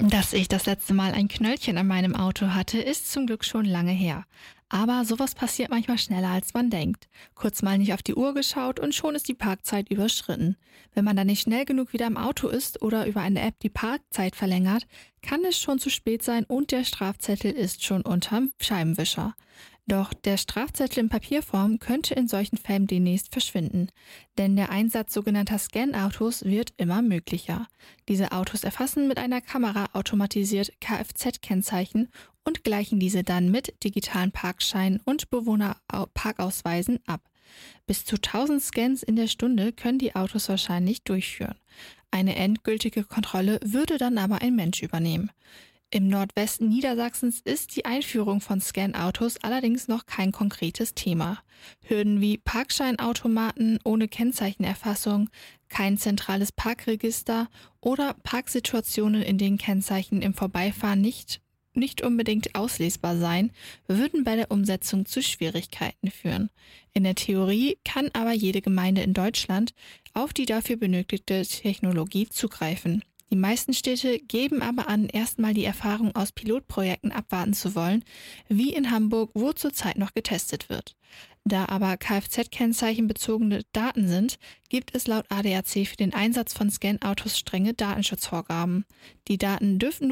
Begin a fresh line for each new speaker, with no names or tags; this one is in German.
Dass ich das letzte Mal ein Knöllchen an meinem Auto hatte, ist zum Glück schon lange her. Aber sowas passiert manchmal schneller, als man denkt. Kurz mal nicht auf die Uhr geschaut und schon ist die Parkzeit überschritten. Wenn man dann nicht schnell genug wieder im Auto ist oder über eine App die Parkzeit verlängert, kann es schon zu spät sein und der Strafzettel ist schon unterm Scheibenwischer. Doch der Strafzettel in Papierform könnte in solchen Fällen demnächst verschwinden, denn der Einsatz sogenannter Scan-Autos wird immer möglicher. Diese Autos erfassen mit einer Kamera automatisiert Kfz-Kennzeichen und gleichen diese dann mit digitalen Parkscheinen und Bewohnerparkausweisen ab. Bis zu 1000 Scans in der Stunde können die Autos wahrscheinlich durchführen. Eine endgültige Kontrolle würde dann aber ein Mensch übernehmen. Im Nordwesten Niedersachsens ist die Einführung von Scan-Autos allerdings noch kein konkretes Thema. Hürden wie Parkscheinautomaten ohne Kennzeichenerfassung, kein zentrales Parkregister oder Parksituationen, in denen Kennzeichen im Vorbeifahren nicht unbedingt auslesbar sein, würden bei der Umsetzung zu Schwierigkeiten führen. In der Theorie kann aber jede Gemeinde in Deutschland auf die dafür benötigte Technologie zugreifen. Die meisten Städte geben aber an, erstmal die Erfahrung aus Pilotprojekten abwarten zu wollen, wie in Hamburg, wo zurzeit noch getestet wird. Da aber Kfz-Kennzeichen bezogene Daten sind, gibt es laut ADAC für den Einsatz von Scan-Autos strenge Datenschutzvorgaben. Die Daten dürfen